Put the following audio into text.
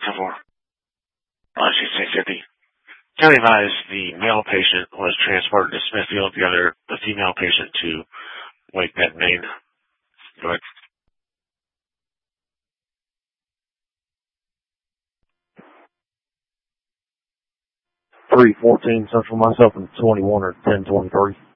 10-4. 650. County advised the male patient was transported to Smithfield, the female patient to Whitehead, Maine. Go ahead. 314 Central, myself, and 21 or 1023.